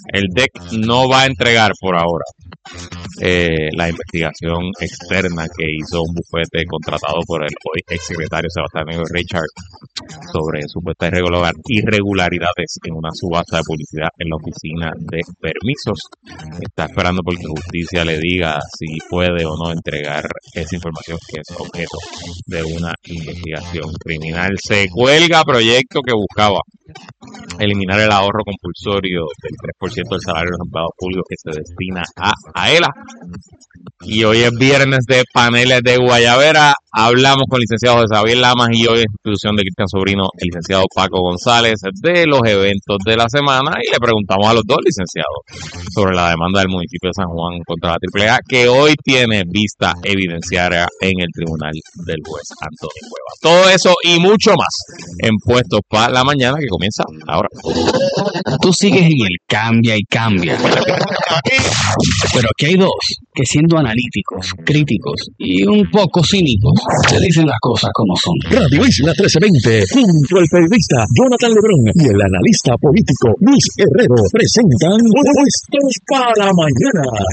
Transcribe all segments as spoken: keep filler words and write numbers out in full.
El D E C no va a entregar por ahora eh, la investigación externa que hizo un bufete contratado por el hoy exsecretario Sebastián Richard sobre supuestas irregularidades en una subasta de publicidad en la oficina de permisos. Está esperando porque justicia le diga si puede o no entregar esa información que es objeto de una investigación criminal. Se cuelga proyecto que buscaba eliminar el ahorro compulsorio del tres por ciento del salario de los empleados públicos que se destina a AELA. Y hoy es viernes de paneles de Guayabera. Hablamos con el licenciado José Javier Lamas y hoy en institución de Cristian Sobrino, el licenciado Paco González, de los eventos de la semana. Y le preguntamos a los dos licenciados sobre la demanda del municipio de San Juan contra la Triple A, que hoy tiene vista evidenciaria en el tribunal del juez Antonio Cuevas. Todo eso y mucho más en Puestos para la Mañana, que comienza ahora. Tú sigues en el cambia y cambia. Pero aquí hay dos que, siendo analíticos, críticos y un poco cínicos, te dicen las cosas como son. Radio Isla trece veinte, junto al periodista Jonathan Lebrón y el analista político Luis Herrero, presentan Puestos para la Mañana.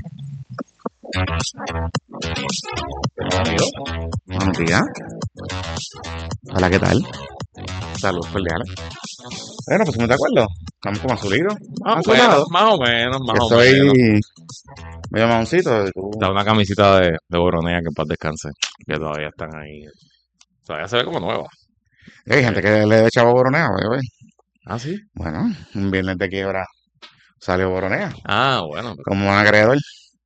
Buenos días. Hola, ¿qué tal? Saludos cordiales. Bueno, pues, ¿cómo te acuerdo? Estamos como azulitos. Ah, bueno, más o menos, más o Estoy menos. medio mamoncito. Tú... Está una camisita de, de Boronea que en paz descanse, que todavía están ahí. Todavía se ve como nueva. Hay gente que le echa boronea, güey. ¿Ah, sí? Bueno, un viernes de quiebra salió boronea. Ah, bueno. Pero... como un acreedor.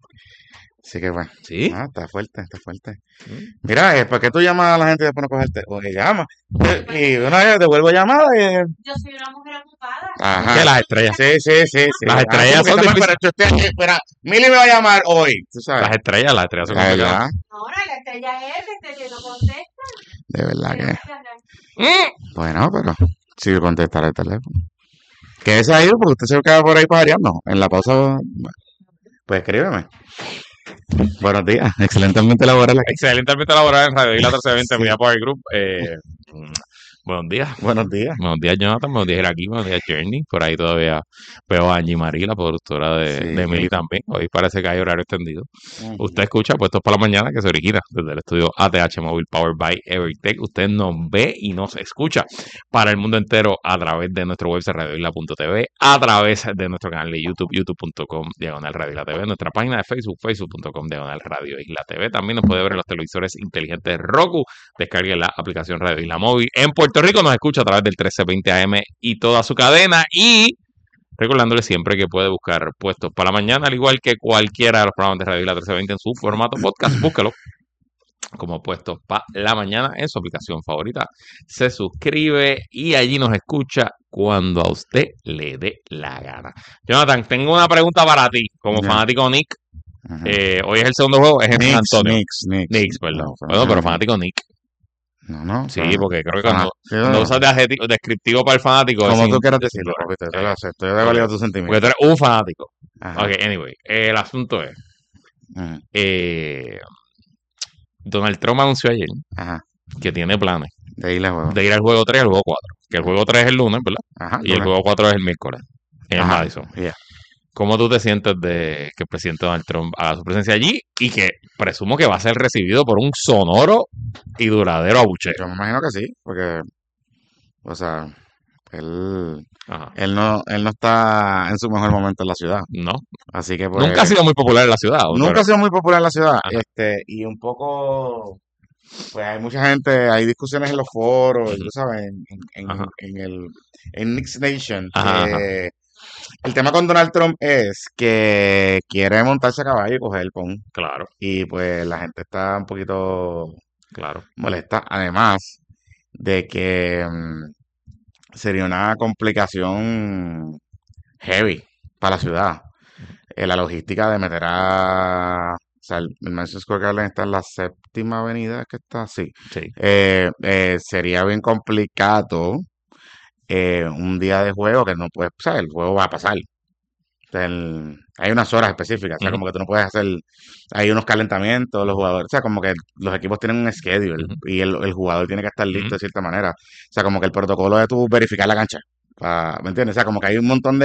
Así que bueno. ¿Sí? Ah, está fuerte, está fuerte. ¿Sí? Mira, ¿por qué tú llamas a la gente y después no cogerte? Oye, llama. Y una vez te vuelvo a llamar. Y... yo soy una mujer ocupada. Ajá. Que las estrellas. Sí, sí, sí, sí. Las estrellas ah, son estamos, difíciles. pero estoy aquí, espera, Mili me va a llamar hoy, tú sabes. Las estrellas, las estrellas son De complicadas. verdad, Ahora la estrella es la estrella no contesta. de verdad Pero, que. Mm. Bueno, pero sí contestar el teléfono. ¿Qué se ha ido? Porque usted se queda por ahí pajareando. En la pausa, pues escríbeme. Buenos días, excelentemente laboral aquí. Excelentemente elaborada en Radio Isla trece veinte Media Power Group. Eh, mm, buenos días. Buenos días. Buenos días, Jonathan. Buenos días, Iraquí. Buenos días, Journey. Por ahí todavía veo a Angie Marie, la productora de, Sí. de Emily también. Hoy parece que hay horario extendido. Ujú. Usted escucha Puestos para la Mañana, que se origina desde el estudio A T H Mobile Powered by Evertech. Usted nos ve y nos escucha para el mundo entero a través de nuestro website radioisla punto t v, a través de nuestro canal de YouTube, youtube punto com, diagonal Radio Isla T V, nuestra página de Facebook, facebook punto com, diagonal Radio Isla T V. También nos puede ver en los televisores inteligentes Roku. Descargue la aplicación Radio Isla Móvil. En Puerto Rico nos escucha a través del trece veinte A M y toda su cadena. Y recordándole siempre que puede buscar Puestos para la Mañana, al igual que cualquiera de los programas de Radio Isla trece veinte en su formato podcast. Búsquelo como Puestos para la Mañana en su aplicación favorita. Se suscribe y allí nos escucha cuando a usted le dé la gana. Jonathan, tengo una pregunta para ti, como Ya. fanático Nick. Ajá. Eh, hoy es el segundo juego, es en San Knicks, Antonio. Knicks, Knicks. Knicks, perdón. No, Bueno, pero no, fanático Nick. No, no. Sí, pero- porque creo que Ah, cuando, sí, cuando usas de adjetivo descriptivo para el fanático. es como sin- tú quieras decirlo, papi, te te lo acepto. Yo te valido tus Porque sentimientos. tú eres un fanático. Ajá. Ok, anyway. eh, el asunto es. Ajá. eh, Donald Trump anunció ayer Ajá. que tiene planes De ahí la juego. de ir al juego tres y al juego cuatro. Que el juego tres es el lunes, ¿verdad? Ajá. Y el juego cuatro es el miércoles. En el Ajá. Madison. Yeah. ¿Cómo tú te sientes de que el presidente Donald Trump haga su presencia allí y que presumo que va a ser recibido por un sonoro y duradero abucheo? Yo me imagino que sí, porque, o sea, él, Ajá. él no, él no está en su mejor momento en la ciudad. No. Así que pues, Nunca ha sido muy popular en la ciudad. nunca pero- ha sido muy popular en la ciudad. Ajá. Este, y un poco, pues hay mucha gente, hay discusiones en los foros, Ujú. tú sabes, en, en, Ajá. en el en Knicks Nation, Ajá, que el tema con Donald Trump es que quiere montarse a caballo y coger el pon. Claro, Y pues la gente está un poquito claro. molesta. Además de que mm, sería una complicación heavy para la ciudad. Eh, la logística de meter a... O sea, el, el Madison Square Garden está en la séptima avenida, que está así. Sí. Eh, eh, sería bien complicado eh, un día de juego que no puedes... O sea, el juego va a pasar. O sea, el- hay unas horas específicas. O sea, Ujú. como que tú no puedes hacer... Hay unos calentamientos, los jugadores... O sea, como que los equipos tienen un schedule Ujú. y el, el jugador tiene que estar listo Ujú. de cierta manera. O sea, como que el protocolo de tú verificar la cancha. Pa- ¿me entiendes? O sea, como que hay un montón de